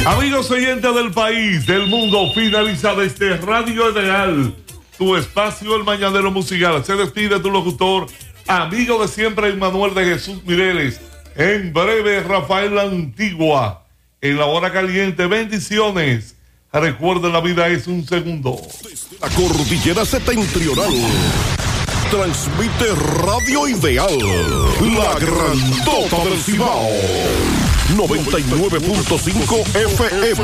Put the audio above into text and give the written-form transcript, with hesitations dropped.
Amigos oyentes del país, del mundo, finaliza desde Radio Ideal, tu espacio, el mañanero musical. Se despide tu locutor, amigo de siempre, Emmanuel de Jesús Mireles. En breve, Rafael Antigua. En la hora caliente, bendiciones. Recuerden, la vida es un segundo. Desde la cordillera septentrional, transmite Radio Ideal, la grandota del Cibao. 99.5 FM.